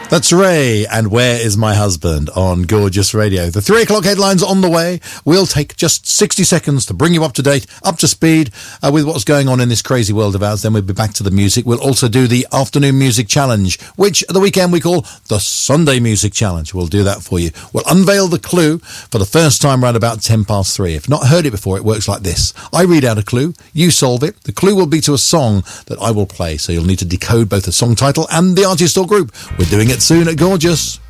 That's Ray and Where Is My Husband on Gorgeous Radio. The 3 o'clock headlines on the way. We'll take just 60 seconds to bring you up to date, up to speed with what's going on in this crazy world of ours. Then we'll be back to the music. We'll also do the afternoon music challenge, which at the weekend we call the Sunday Music Challenge. We'll do that for you. We'll unveil the clue for the first time around about 3:10. If not heard it before, it works like this. I read out a clue, you solve it. The clue will be to a song that I will play, so you'll need to decode both the song title and the artist or group. We're doing it soon at Gorgeous.